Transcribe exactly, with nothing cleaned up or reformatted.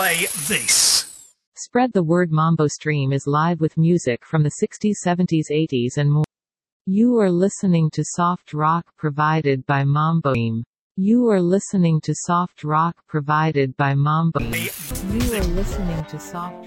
play this. Spread the word. Mambo Stream is live with music from the sixties, seventies, eighties and more. You are listening to soft rock provided by Mambo Stream. You are listening to soft rock provided by Mambo. You are listening to soft